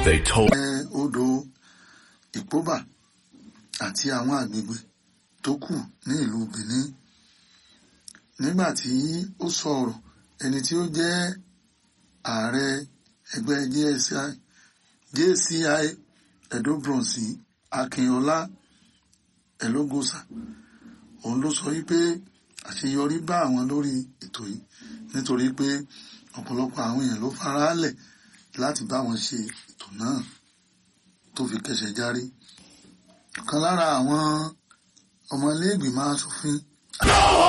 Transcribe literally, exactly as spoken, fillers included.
they told. ẹ odò Ìpóbà àti àwọn àgbègbè tó kù ní ìlú Benin. Nígbà tí ó sọ̀rọ̀, ẹni tí ó jẹ́ ààrẹ ẹgbẹ́ J C I Edo Bronze Akínọlá Ẹlógósà, òun ló sọ wípé àṣeyọrí bá àwọn lórí ètò yìí nítorí pé ọ̀pọ̀lọpọ̀ àwọn èèyàn ló faraalẹ̀ láti bá wọn ṣe ètò náà tó fi kẹsẹ̀ járí. Ọ̀kan lára àwọn ọmọ ilé ìgbìmọ̀ aṣòfin